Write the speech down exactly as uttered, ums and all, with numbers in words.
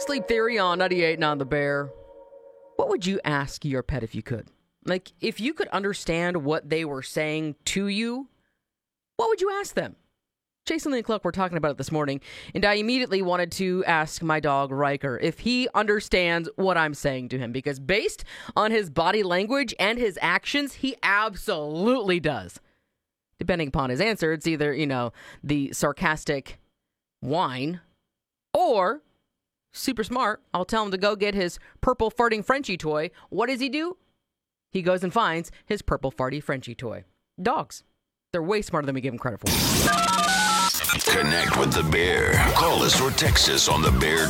Sleep Theory on ninety-eight and on The Bear. What would you ask your pet if you could? Like, if you could understand what they were saying to you, what would you ask them? Jason Lee Cluck, we're talking about it this morning, and I immediately wanted to ask my dog, Riker, if he understands what I'm saying to him, because based on his body language and his actions, he absolutely does. Depending upon his answer, it's either, you know, the sarcastic whine, or super smart, I'll tell him to go get his purple farting Frenchie toy. What does he do? He goes and finds his purple farty Frenchie toy. Dogs. They're way smarter than we give them credit for. Connect with the Bear. Call us or text us on the Bear